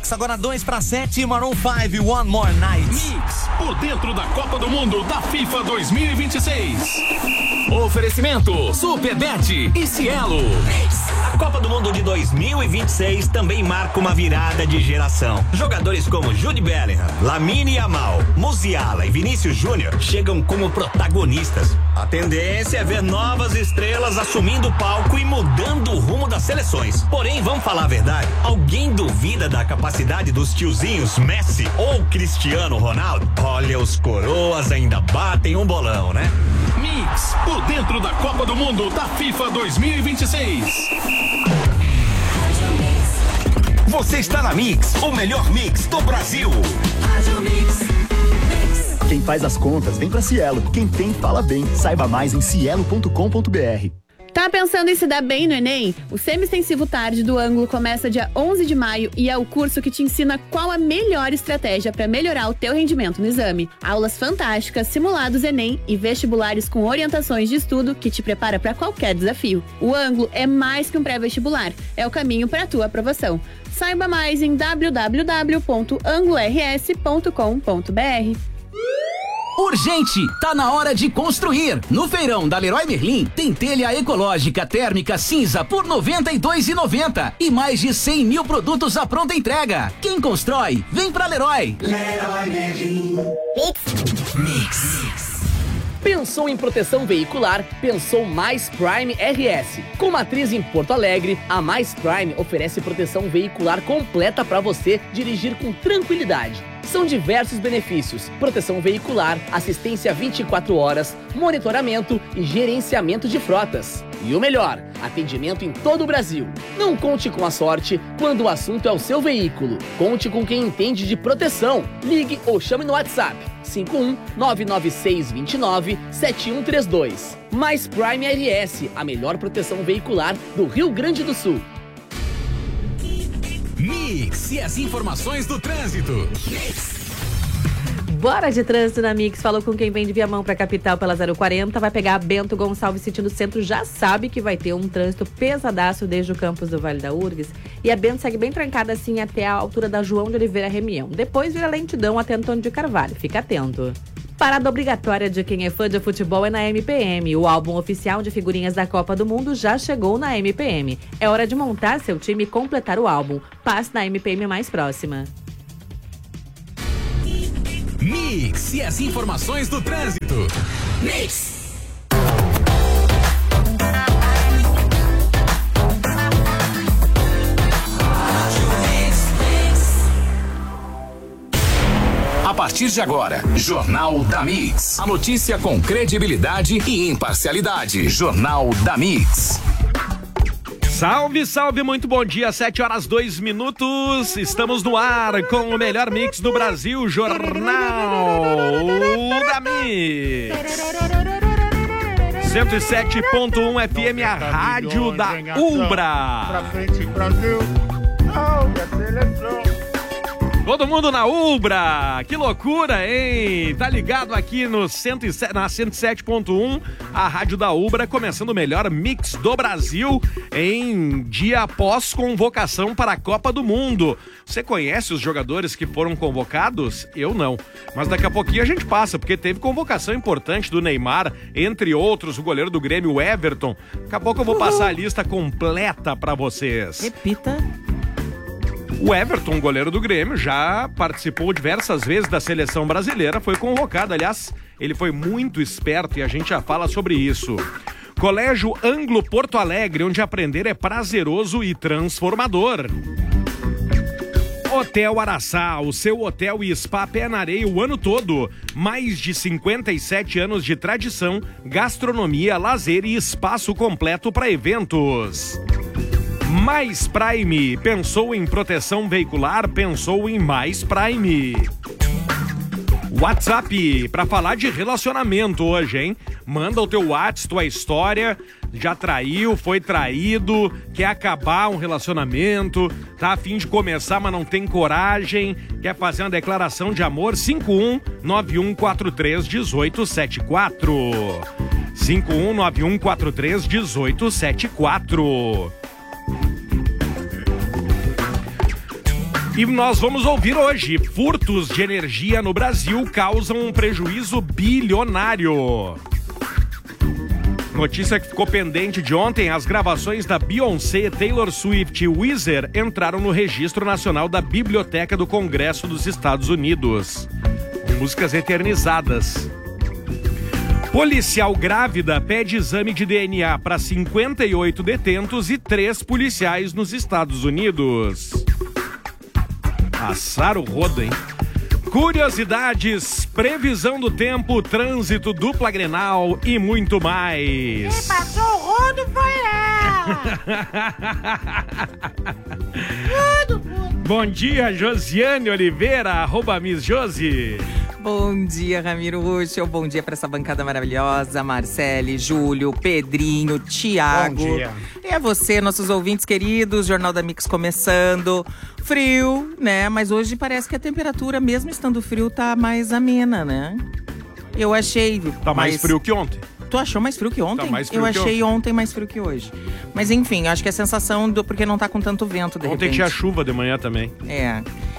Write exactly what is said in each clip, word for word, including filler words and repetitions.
Mix, agora dois para sete, Maroon cinco, One More Night. Mix, por dentro da Copa do Mundo da FIFA dois mil e vinte e seis. Oferecimento, Superbet e Cielo. A Copa do Mundo de dois mil e vinte e seis também marca uma virada de geração. Jogadores como Jude Bellingham, Lamine Yamal, Musiala e Vinícius Júnior chegam como protagonistas. A tendência é ver novas estrelas assumindo o palco e mudando o rumo das seleções. Porém, vamos falar a verdade, alguém duvida da capacidade dos tiozinhos Messi ou Cristiano Ronaldo? Olha, os coroas ainda batem um bolão, né? Mix, por dentro da Copa do Mundo da FIFA dois mil e vinte e seis. Você está na Mix, o melhor mix do Brasil. Quem faz as contas vem pra Cielo. Quem tem, fala bem. Saiba mais em cielo ponto com ponto br. Tá pensando em se dar bem no Enem? O Semi-Extensivo Tarde do Ângulo começa dia onze de maio e é o curso que te ensina qual a melhor estratégia para melhorar o teu rendimento no exame. Aulas fantásticas, simulados Enem e vestibulares com orientações de estudo que te prepara para qualquer desafio. O Ângulo é mais que um pré-vestibular, é o caminho para a tua aprovação. Saiba mais em w w w ponto anglo r s ponto com ponto br. Urgente! Tá na hora de construir! No feirão da Leroy Merlin tem telha ecológica térmica cinza por noventa e dois reais e noventa centavos e mais de cem mil produtos à pronta entrega. Quem constrói, vem pra Leroy! Leroy Merlin. Mix. Mix. Pensou em proteção veicular? Pensou Mais Prime R S. Com matriz em Porto Alegre, a Mais Prime oferece proteção veicular completa para você dirigir com tranquilidade. São diversos benefícios: proteção veicular, assistência vinte e quatro horas, monitoramento e gerenciamento de frotas. E o melhor, atendimento em todo o Brasil. Não conte com a sorte quando o assunto é o seu veículo. Conte com quem entende de proteção. Ligue ou chame no WhatsApp cinco um nove nove seis dois nove sete um três dois. Mais Prime R S, a melhor proteção veicular do Rio Grande do Sul. Mix e as informações do trânsito. Bora de trânsito na Mix. Falou com quem vem de Viamão pra capital pela zero quarenta. Vai pegar Bento Gonçalves sentido centro. Já sabe que vai ter um trânsito pesadaço desde o campus do Vale da Urgues. E a Bento segue bem trancada assim até a altura da João de Oliveira Remião. Depois vira lentidão até Antônio de Carvalho. Fica atento. Parada obrigatória de quem é fã de futebol é na M P M. O álbum oficial de figurinhas da Copa do Mundo já chegou na M P M. É hora de montar seu time e completar o álbum. Passe na M P M mais próxima. Mix e as informações do trânsito. Mix. A partir de agora, Jornal da Mix. A notícia com credibilidade e imparcialidade. Jornal da Mix. Salve, salve, muito bom dia, sete horas dois minutos, estamos no ar com o melhor mix do Brasil, Jornal da Mix. cento e sete ponto um F M, a rádio da Ubra. Pra frente, Brasil, salve a seleção. Todo mundo na Ubra, que loucura, hein? Tá ligado aqui no cento e sete, na cento e sete ponto um, a rádio da Ubra, começando o melhor mix do Brasil em dia após convocação para a Copa do Mundo. Você conhece os jogadores que foram convocados? Eu não, mas daqui a pouquinho a gente passa, porque teve convocação importante do Neymar, entre outros, o goleiro do Grêmio, o Everton. Daqui a pouco eu vou passar a lista completa para vocês. Repita. O Everton, goleiro do Grêmio, já participou diversas vezes da seleção brasileira, foi convocado. Aliás, ele foi muito esperto e a gente já fala sobre isso. Colégio Anglo Porto Alegre, onde aprender é prazeroso e transformador. Hotel Araçá, o seu hotel e spa pé na areia o ano todo. Mais de cinquenta e sete anos de tradição, gastronomia, lazer e espaço completo para eventos. Mais Prime, pensou em proteção veicular, pensou em Mais Prime. WhatsApp, pra falar de relacionamento hoje, hein? Manda o teu WhatsApp, tua história, já traiu, foi traído, quer acabar um relacionamento, tá a fim de começar, mas não tem coragem, quer fazer uma declaração de amor, cinco um nove um quatro três um oito sete quatro. cinco um nove um quatro três um oito sete quatro. E nós vamos ouvir hoje: furtos de energia no Brasil causam um prejuízo bilionário. Notícia que ficou pendente de ontem: as gravações da Beyoncé, Taylor Swift e Weezer entraram no Registro Nacional da Biblioteca do Congresso dos Estados Unidos. Músicas eternizadas. Policial grávida pede exame de D N A para cinquenta e oito detentos e três policiais nos Estados Unidos. Assar o rodo, hein? Curiosidades, previsão do tempo, trânsito, dupla Grenal e muito mais. Quem passou o rodo foi ela. Tudo, tudo. Bom dia, Josiane Oliveira, arroba Miss Josi. Bom dia, Ramiro Ruschel. Bom dia para essa bancada maravilhosa. Marcele, Júlio, Pedrinho, Thiago. Bom dia. E a você, nossos ouvintes queridos. Jornal da Mix começando. Frio, né? Mas hoje parece que a temperatura, mesmo estando frio, tá mais amena, né? Eu achei... Tá mais frio que ontem. Tu achou mais frio que ontem? Tá mais frio eu que achei ontem. ontem mais frio que hoje. Mas enfim, acho que é a sensação do... Porque não tá com tanto vento, de Ontem repente. tinha chuva de manhã também. É.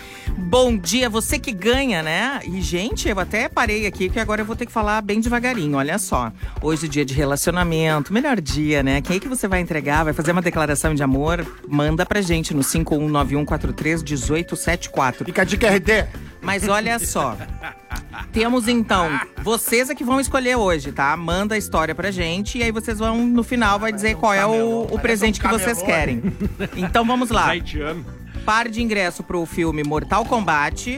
Bom dia, você que ganha, né? E, gente, eu até parei aqui, que agora eu vou ter que falar bem devagarinho. Olha só, hoje é dia de relacionamento, melhor dia, né? Quem é que você vai entregar? Vai fazer uma declaração de amor? Manda pra gente no cinco um nove um quatro três um oito sete quatro. Fica a dica R D. Mas olha só, temos então, vocês é que vão escolher hoje, tá? Manda a história pra gente e aí vocês vão, no final, vai dizer qual é o, o presente que vocês querem. Então vamos lá. Par de ingresso pro filme Mortal Kombat,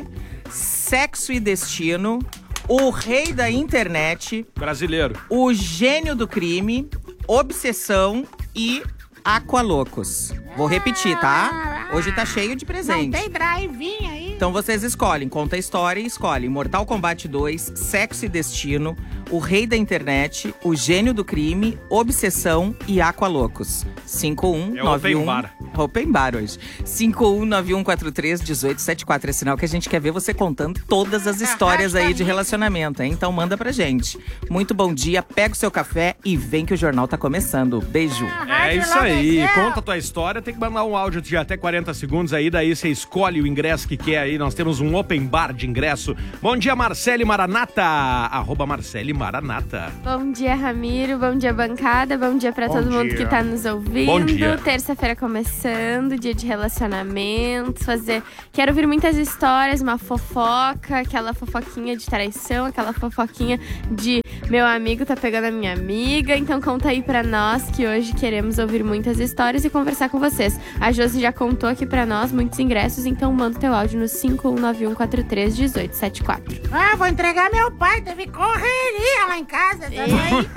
Sexo e Destino, O Rei da Internet, brasileiro, O Gênio do Crime, Obsessão e Aqualocos. Vou repetir, tá? Hoje tá cheio de presente. Não tem drive-in aí. Então vocês escolhem, conta a história e escolhem Mortal Kombat dois, Sexo e Destino, O Rei da Internet, O Gênio do Crime, Obsessão e Aqualocos. cinco um nove um... É open bar. Open bar hoje. cinco um nove um quatro três um oito sete quatro. É sinal que a gente quer ver você contando todas as histórias aí de relacionamento, hein? Então manda pra gente. Muito bom dia, pega o seu café e vem que o jornal tá começando. Beijo. É isso aí, conta a tua história, tem que mandar um áudio de até quarenta segundos aí, daí você escolhe o ingresso que quer aí, nós temos um open bar de ingresso. Bom dia, Marcele Maranata, arroba Marcele Maranata. Bom dia, Ramiro, bom dia, bancada, bom dia pra Bom todo dia. mundo que tá nos ouvindo. Bom dia. Terça-feira começando, dia de relacionamentos, fazer... Quero ouvir muitas histórias, uma fofoca, aquela fofoquinha de traição, aquela fofoquinha de meu amigo tá pegando a minha amiga, então conta aí pra nós que hoje queremos ouvir muitas histórias e conversar com vocês. A Josi já contou aqui pra nós muitos ingressos, então manda o teu áudio no cinco um nove um quatro três um oito sete quatro. Ah, vou entregar meu pai, teve correria lá em casa também.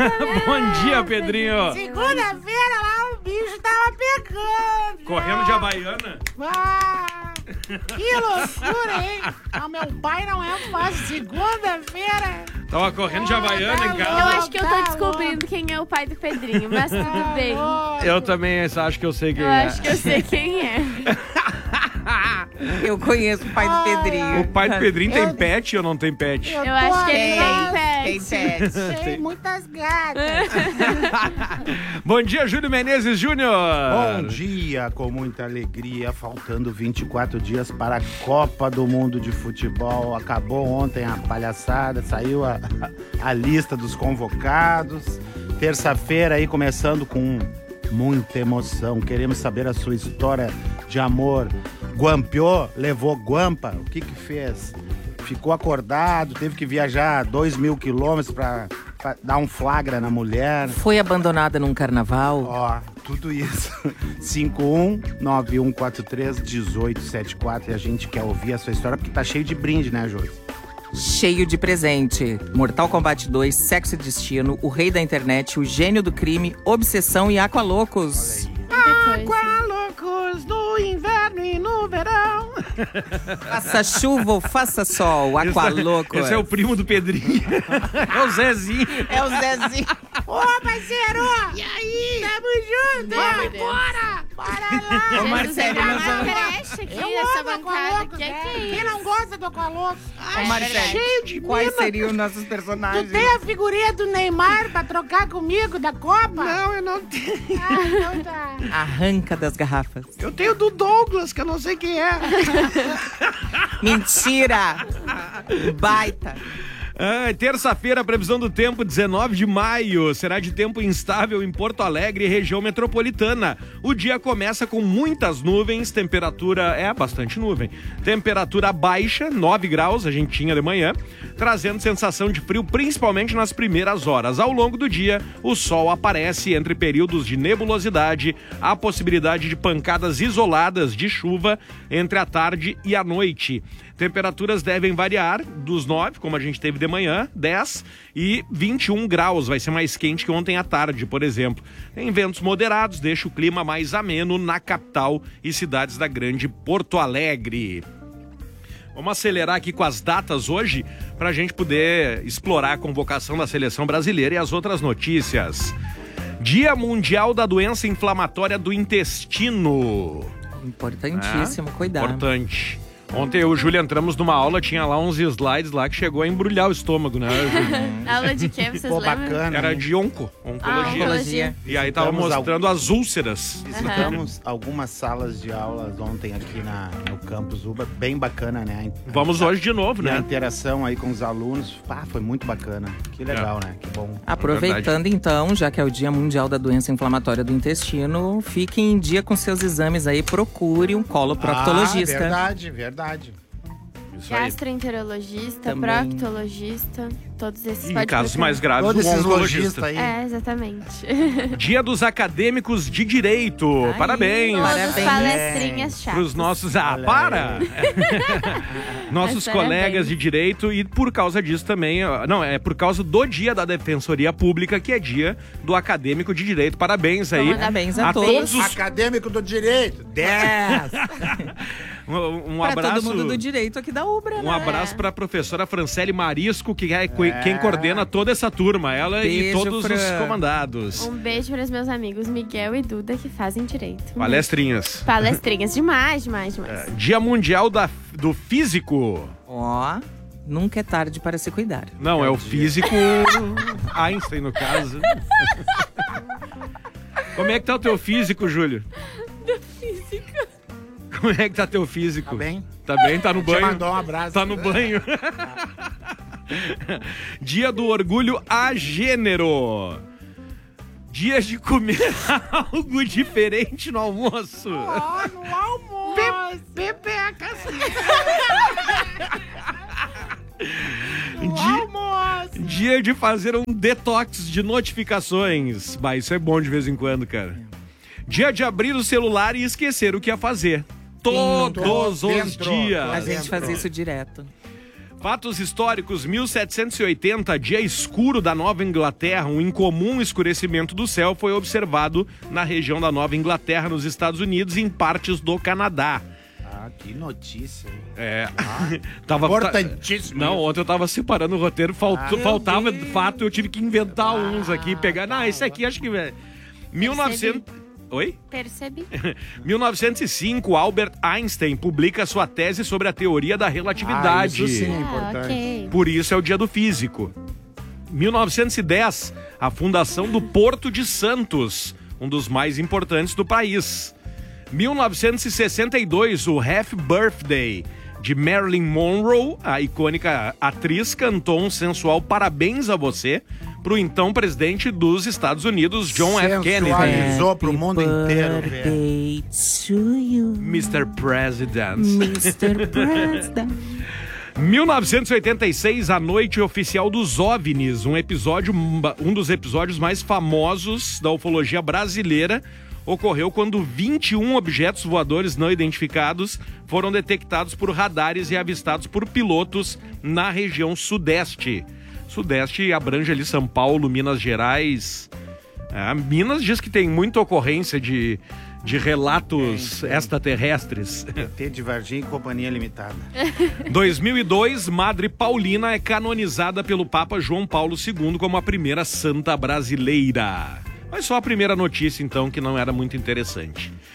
Bom dia, Pedrinho. Segunda-feira lá o bicho tava pegando. Correndo de Havaiana? Ah, que loucura, hein? Ah, meu pai não é fácil. Segunda-feira. Tava correndo de Havaiana em Eu casa. acho que eu tô descobrindo quem é o pai do Pedrinho, mas tudo bem. Eu também acho que eu sei quem Eu é. acho que eu sei quem é. Eu conheço o pai do Pedrinho. O pai do Pedrinho tem pet ou não tem pet? Eu acho que ele tem pet. Tem pet. Tem muitas gatas. Bom dia, Júlio Menezes Júnior. Bom dia, com muita alegria, faltando vinte e quatro dias para a Copa do Mundo de Futebol. Acabou ontem a palhaçada, saiu a, a, a lista dos convocados. Terça-feira aí começando com muita emoção. Queremos saber a sua história de amor. Guampiou, levou guampa, o que que fez? Ficou acordado, teve que viajar dois mil quilômetros para dar um flagra na mulher. Foi abandonada num carnaval? Ó, tudo isso. cinco um nove um quatro três um oito sete quatro e a gente quer ouvir a sua história, porque tá cheio de brinde, né, Josi? Cheio de presente. Mortal Kombat dois, Sexo e Destino, O Rei da Internet, O Gênio do Crime, Obsessão e Aqualocos. Aqualocos no inverno e no verão. Faça chuva ou faça sol, Aqualocos. Esse é o primo do Pedrinho. É o Zezinho. É o Zezinho. Ô, parceiro! E aí? Tamo junto! Vamos embora! Bora lá! Ô, Marcelo, Tá nós na vamos... creche aqui, Eu nessa do bancada. Aqualocos, Que é né? que é Quem não gosta do Aqualocos? Ô, Marcelo, cheio de quais mina. seriam nossos personagens? Tu tem a figurinha do Neymar pra trocar comigo da Copa? Não, eu não tenho. Ah, então tá. Arranca das garrafas. Eu tenho do Douglas, que eu não sei quem é. Mentira! Baita! Ah, terça-feira, previsão do tempo, dezenove de maio. Será de tempo instável em Porto Alegre e região metropolitana. O dia começa com muitas nuvens, temperatura é bastante nuvem. Temperatura baixa, nove graus, a gente tinha de manhã, trazendo sensação de frio, principalmente nas primeiras horas. Ao longo do dia, o sol aparece entre períodos de nebulosidade, há possibilidade de pancadas isoladas de chuva entre a tarde e a noite. Temperaturas devem variar dos nove, como a gente teve de manhã, dez e vinte e um graus. Vai ser mais quente que ontem à tarde, por exemplo. Tem ventos moderados, deixa o clima mais ameno na capital e cidades da grande Porto Alegre. Vamos acelerar aqui com as datas hoje para a gente poder explorar a convocação da seleção brasileira e as outras notícias. Dia Mundial da Doença Inflamatória do Intestino. Importantíssimo, É, cuidado. Importante. Ontem eu e o Júlio entramos numa aula, tinha lá uns slides lá que chegou a embrulhar o estômago, né, Júlio? Aula de quê? Vocês Pô, lembram? bacana. Era hein? de onco, oncologia. Ah, oncologia. E aí tava Visitamos mostrando as úlceras. Visitamos algumas salas de aulas ontem aqui na, no campus Uba, bem bacana, né? A- Vamos hoje de novo, E a né? interação aí com os alunos, ah, foi muito bacana. Que legal, né? Que bom. Aproveitando então, já que é o Dia Mundial da Doença Inflamatória do Intestino, fique em dia com seus exames aí, procure um coloproctologista. Ah, verdade, verdade. Isso aí. Gastroenterologista, Também. proctologista, todos esses E em pode casos procurar. mais graves, Todos o esses oncologista. lojistas aí. É, exatamente. Dia dos Acadêmicos de Direito. Ai, Parabéns. Todos Parabéns. palestrinhas Para os chatas. nossos... Ah, Olha para! Nossos Mas colegas parabéns. de direito e por causa disso também... ó, Não, é por causa do Dia da Defensoria Pública, que é dia do Acadêmico de Direito. Parabéns aí. Parabéns a a todos. todos os... Acadêmico do Direito, dez! Um, um Pra abraço... todo mundo do direito aqui da Ubra, Um né? abraço para a professora Franciele Marisco, que é, quem coordena toda essa turma, ela e Beijo, todos Fran. os comandados. Um beijo para os meus amigos Miguel e Duda que fazem direito. Palestrinhas. Palestrinhas. Demais, demais, demais. Dia Mundial da, do Físico. Ó, nunca é tarde para se cuidar. Não, é o físico Einstein, no caso. Como é que tá o teu físico, Júlio? Do físico. Como é que tá teu físico? Tá bem? Tá bem? Tá no Te banho? mandou um abraço. Tá no banho. Dia do Orgulho a Gênero. Dia de comer algo diferente no almoço. Ó, no almoço. Pepeca. No Dia, almoço. dia de fazer um detox de notificações. Bah, isso é bom de vez em quando, cara. Dia de abrir o celular e esquecer o que ia fazer. Todos os Dentro. dias. A gente faz isso direto. Fatos históricos, mil setecentos e oitenta, dia escuro da Nova Inglaterra. Um incomum escurecimento do céu foi observado na região da Nova Inglaterra, nos Estados Unidos e em partes do Canadá. Ah, que notícia. É. tava, Importantíssimo. Não, ontem eu tava separando o roteiro, faltou, Ah, faltava meu Deus. fato, eu tive que inventar uns aqui, pegar. Não, esse aqui acho que é. mil e novecentos. Oi? Percebi. mil novecentos e cinco, Albert Einstein publica sua tese sobre a teoria da relatividade. Ah, isso sim é Ah, importante. ok. Por isso é o dia do físico. mil novecentos e dez, a fundação do Porto de Santos, um dos mais importantes do país. mil novecentos e sessenta e dois, o Happy Birthday de Marilyn Monroe, a icônica atriz, cantou um sensual parabéns a você pro então presidente dos Estados Unidos, John F. Kennedy. Sensualizou pro mundo inteiro, velho. Birthday to you, mister President. mister President. mil novecentos e oitenta e seis, a noite oficial dos OVNIs, um episódio, um dos episódios mais famosos da ufologia brasileira, ocorreu quando vinte e um objetos voadores não identificados foram detectados por radares e avistados por pilotos na região sudeste. Sudeste abrange ali São Paulo, Minas Gerais. É, Minas diz que tem muita ocorrência de, de relatos Tem, tem. extraterrestres. E T de Varginha e Companhia Limitada. dois mil e dois, Madre Paulina é canonizada pelo Papa João Paulo segundo como a primeira santa brasileira. Mas só a primeira notícia, então, que não era muito interessante.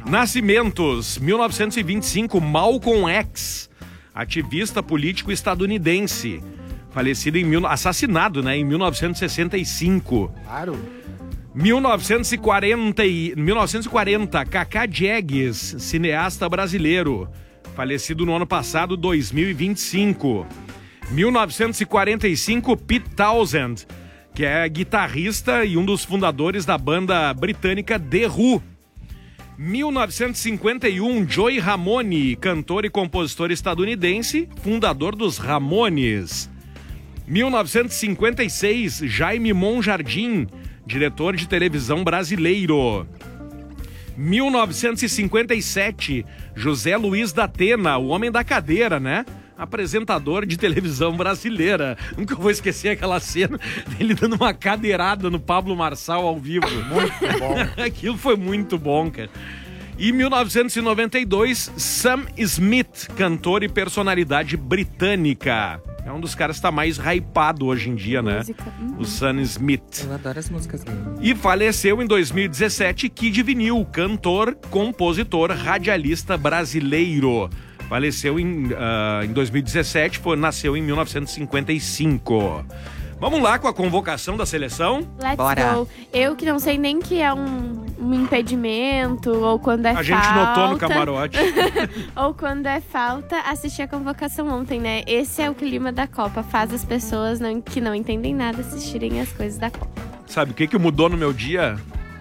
Nascimentos, mil novecentos e vinte e cinco, Malcolm X, ativista político estadunidense, falecido em mil, assassinado, né, em mil novecentos e sessenta e cinco. Claro. mil novecentos e quarenta, mil novecentos e quarenta, Cacá Diegues, cineasta brasileiro, falecido no ano passado, dois mil e vinte e cinco. mil novecentos e quarenta e cinco, Pete Townshend, que é guitarrista e um dos fundadores da banda britânica The Who. mil novecentos e cinquenta e um, Joey Ramone, cantor e compositor estadunidense, fundador dos Ramones. mil novecentos e cinquenta e seis, Jaime Monjardim, diretor de televisão brasileiro. mil novecentos e cinquenta e sete, José Luiz da Atena, o homem da cadeira, né? Apresentador de televisão brasileira. Nunca vou esquecer aquela cena dele dando uma cadeirada no Pablo Marçal ao vivo. Muito bom. Aquilo foi muito bom, cara. E mil novecentos e noventa e dois, Sam Smith, cantor e personalidade britânica. É um dos caras que está mais hypado hoje em dia, né? Uhum. O Sam Smith. Eu adoro as músicas dele. E faleceu em dois mil e dezessete Kid Vinil, cantor, compositor, radialista brasileiro. Faleceu em, uh, em dois mil e dezessete, foi, nasceu em mil novecentos e cinquenta e cinco. Vamos lá com a convocação da seleção? Let's Bora. go. Eu que não sei nem que é um, um impedimento, ou quando é a falta. A gente notou no camarote. Ou quando é falta, assistir a convocação ontem, né? Esse é o clima da Copa. Faz as pessoas não, que não entendem nada assistirem as coisas da Copa. Sabe o que, que mudou no meu dia?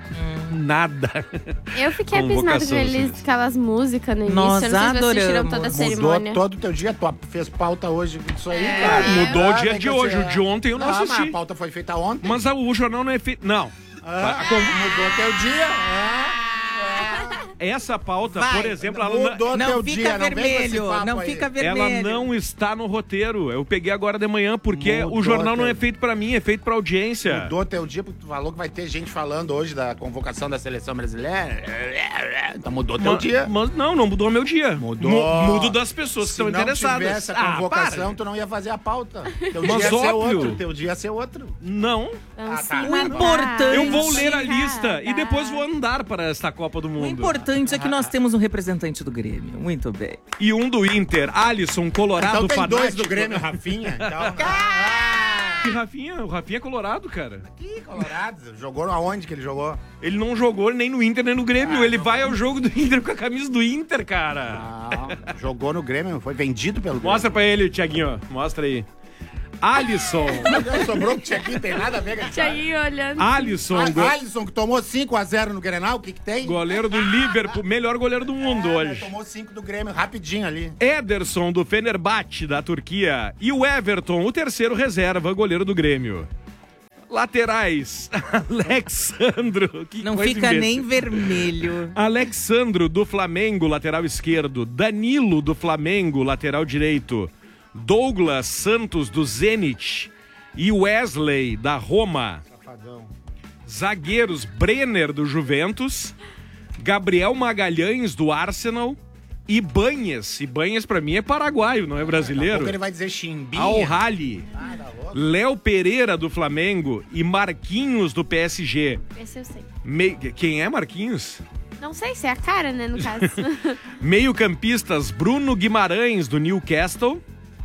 Nada. Eu fiquei abismado com eles, aquelas músicas no início. Nós eu não sei se vocês assistiram adoramos. toda a Mudou cerimônia. todo o teu dia, tu fez pauta hoje disso aí, É. cara. Mudou o dia tem de que hoje, ser- o de ontem eu não assisti. Mas a pauta foi feita ontem. Mas a- o jornal não é feito... Não. Ah, A con- mudou teu dia. É. Essa pauta, Vai, por exemplo, ela mudou Não teu fica dia, não vem com esse vermelho, papo não aí. fica Ela vermelho. não está no roteiro. Eu peguei agora de manhã porque Mudou o jornal não teu- é feito pra mim, é feito pra audiência. Mudou teu dia, porque tu falou que vai ter gente falando hoje da convocação da seleção brasileira. Então mudou teu Mas, dia. mas não, não mudou meu dia. Mudou. Mu- Mudo das pessoas que Se estão não interessadas. tivesse a Ah, convocação, para. tu não ia fazer a pauta. Teu Mas dia ia ser óbvio. outro. Teu dia ia ser outro. Não. Vamos Ah, tá. se O mandar. importante- Eu vou ler a lista Obrigada. e depois vou andar para esta Copa do O Mundo. importante é que nós temos um representante do Grêmio. Muito bem. E um do Inter, Alisson, colorado, Então tem fanático. dois do Grêmio, Rafinha. Então, Que Rafinha? O Rafinha é colorado, cara. Ih, Colorado. Jogou aonde que ele jogou? Ele não jogou nem no Inter nem no Grêmio. Ah, Ele vai ao jogo do Inter com a camisa do Inter, cara. Não, jogou no Grêmio, foi vendido pelo Grêmio. Mostra pra ele, Thiaguinho. Mostra aí. Alisson. Sobrou que tinha aqui, tem nada a ver com a história. Tinha aí olhando. Alisson, Ah, go- Alisson, que tomou cinco a zero no Grenal, o que que tem? goleiro do Liverpool, melhor goleiro do mundo É, hoje. Tomou cinco do Grêmio, rapidinho ali. Ederson, do Fenerbahçe, da Turquia. E o Everton, o terceiro reserva, goleiro do Grêmio. Laterais, Alexandro. Que Não coisa fica imbecil. nem vermelho. Alexandro, do Flamengo, lateral esquerdo. Danilo, do Flamengo, lateral direito. Douglas Santos, do Zenit. E Wesley, da Roma. Safadão. Zagueiros, Brenner, do Juventus. Gabriel Magalhães, do Arsenal. E Banhas. E Banhas, pra mim, é paraguaio, não é Daqui a brasileiro. pouco ele vai dizer chimbinha. Al Rally. Ah, tá louco. Léo Pereira, do Flamengo. E Marquinhos, do P S G. Esse eu sei. Me... Quem é Marquinhos? Não sei se é a cara, né, no caso. Meio-campistas, Bruno Guimarães, do Newcastle.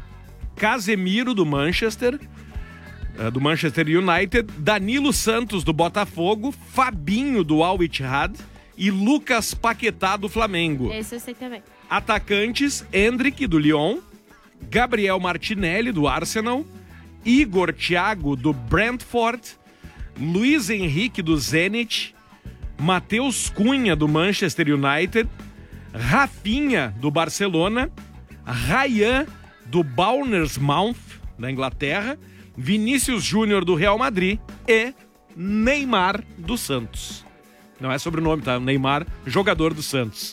Casemiro, do Manchester. eh, Do Manchester United. Danilo Santos, do Botafogo. Fabinho, do Al Ittihad. E Lucas Paquetá, do Flamengo. Esse eu sei também. Atacantes, Endrick, do Lyon. Gabriel Martinelli, do Arsenal. Igor Thiago, do Brentford. Luiz Henrique, do Zenit. Matheus Cunha, do Manchester United. Rafinha, do Barcelona. Ryan, do Bournemouth, da Inglaterra. Vinícius Júnior, do Real Madrid. E Neymar, do Santos. Não é sobrenome, tá? Neymar, jogador do Santos.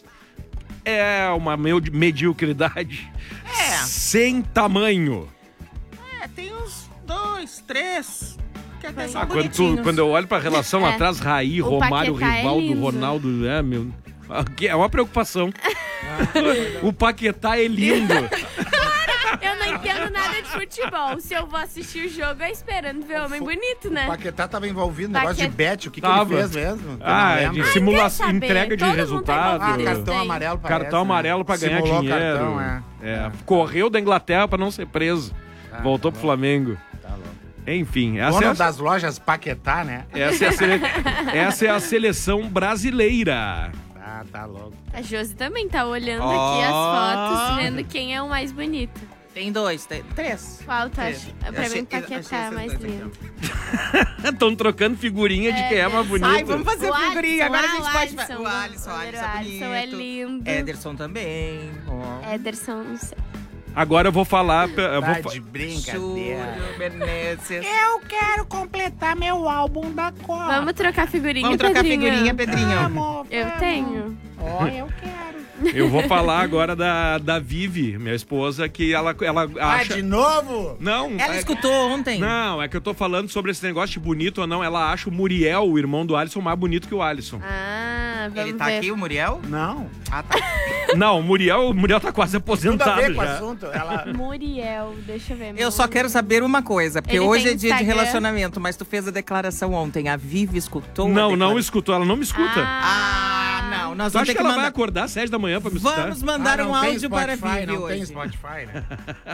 É uma meu- mediocridade É. sem tamanho. É, tem uns dois, três. Que até são Ah, quando, tu- bonitinhos. quando eu olho pra relação É. atrás, Raí, O Romário, Paquetá é Rivaldo, lindo. Ronaldo, é, meu... Aqui é uma preocupação. O Paquetá é lindo. Eu não entendo nada de futebol. Se eu vou assistir o jogo, é esperando ver homem bonito, né? O Paquetá tava envolvido no negócio Paquet- de bet, o que, que Tava. ele fez mesmo? Ah, Eu não de lembro. simulação, quer saber? entrega de Todo mundo tá resultado. envolvido Ah, cartão Tem. amarelo parece, Cartão né? amarelo pra ganhar Simulou dinheiro. cartão, é. É, correu da Inglaterra pra não ser preso. Ah, Voltou tá pro louco. Flamengo. Tá louco. Enfim, essa Dono é, a, das lojas Paquetá, né? essa, é a sele- essa é a seleção brasileira. Ah, tá louco. A Josi também tá olhando Ó. aqui as fotos, vendo quem é o mais bonito. Tem dois, tem três. Qual tu Três. acha? Pra Achei- mim, Paquetá achei é esses mais dois aqui, lindo. Estão trocando figurinha de quem é mais bonito. Ai, vamos fazer O figurinha. Alisson, Agora a ah, gente o pode... Alisson, O Alisson, o o Alisson, Alisson é bonito. lindo. Ederson também. Ó. Ederson, não sei. Agora eu vou falar. Eu Tá vou fa- de brincadeira. Júlio Menezes. Eu quero completar meu álbum da Copa. Vamos trocar figurinha, Vamos trocar Pedrinho? figurinha, Pedrinho. Vamos, Eu vamos. tenho. Ó, eu quero. Eu vou falar agora da, da Vivi, minha esposa, que ela, ela Ah, acha... de novo? Não, Ela é- escutou ontem. Não, é que eu tô falando sobre esse negócio de bonito ou não. Ela acha o Muriel, o irmão do Alisson, mais bonito que o Alisson. Ah, vamos Ele tá ver. aqui, o Muriel? Não. Ah, tá. Não, o Muriel, o Muriel tá quase Tudo a aposentado ver com o já. assunto. Ela... Muriel, deixa eu ver. Eu só quero saber uma coisa, porque Ele hoje tem é dia de Instagram. relacionamento, mas tu fez a declaração ontem. A Vivi escutou? a Não, não declaração? escutou, ela não me escuta. Ah, não. Nós Tu vamos acha ter que que ela mandar... vai acordar às sete da manhã pra me escutar? Vamos mandar Ah, não um tem áudio para a Spotify, Vivi não hoje. tem Spotify, né?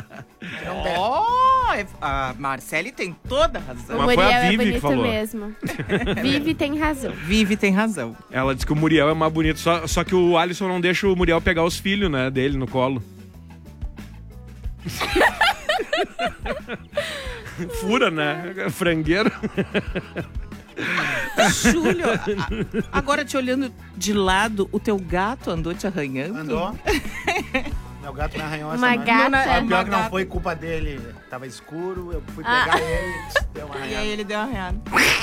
Oh, é- a Marcele tem toda a razão. O Mas foi a Muriel é Vivi que bonito falou. mesmo. Vivi tem razão. Vivi tem razão. Ela disse que o Muriel é mais bonito, só, só que o Alisson não deixa o Muriel pegar os filhos, né, dele no colo. Fura, né? Frangueiro. Júlio, a- agora te olhando de lado, o teu gato andou te arranhando? Andou? Meu gato me arranhou essa Uma noite. gata. Ah, pior que não gata. foi culpa dele. Tava escuro, eu fui Ah. pegar ele, deu uma E arranhada. aí ele deu arranhada.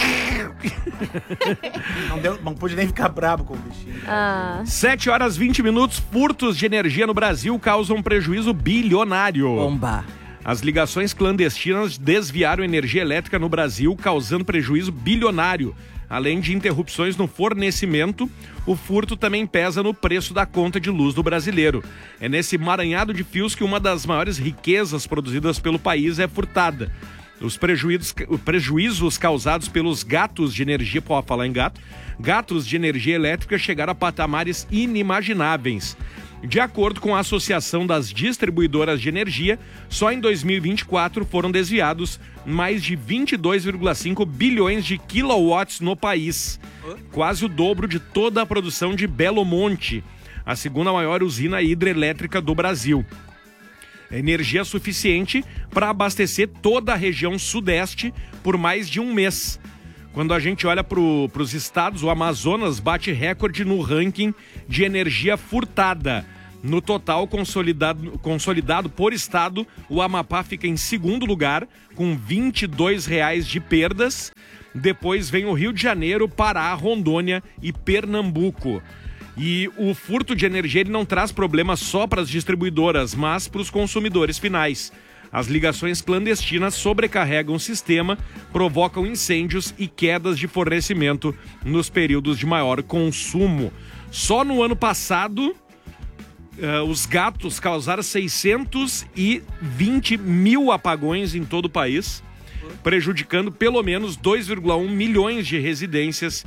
Não, deu, não pude nem ficar brabo com o bichinho. Ah. sete horas e vinte minutos, furtos de energia no Brasil causam prejuízo bilionário. Bomba. As ligações clandestinas desviaram energia elétrica no Brasil, causando prejuízo bilionário. Além de interrupções no fornecimento, o furto também pesa no preço da conta de luz do brasileiro. É nesse emaranhado de fios que uma das maiores riquezas produzidas pelo país é furtada. Os prejuízos, prejuízos causados pelos gatos de energia, pode falar em gato, gatos de energia elétrica chegaram a patamares inimagináveis. De acordo com a Associação das Distribuidoras de Energia, só em dois mil e vinte e quatro foram desviados mais de vinte e dois vírgula cinco bilhões de quilowatts no país, quase o dobro de toda a produção de Belo Monte, a segunda maior usina hidrelétrica do Brasil. Energia suficiente para abastecer toda a região sudeste por mais de um mês. Quando a gente olha para os estados, o Amazonas bate recorde no ranking de energia furtada. No total consolidado, consolidado por estado, o Amapá fica em segundo lugar, com vinte e dois reais de perdas. Depois vem o Rio de Janeiro, Pará, Rondônia e Pernambuco. E o furto de energia ele não traz problema só para as distribuidoras, mas para os consumidores finais. As ligações clandestinas sobrecarregam o sistema, provocam incêndios e quedas de fornecimento nos períodos de maior consumo. Só no ano passado, uh, os gatos causaram seiscentos e vinte mil apagões em todo o país, prejudicando pelo menos dois vírgula um milhões de residências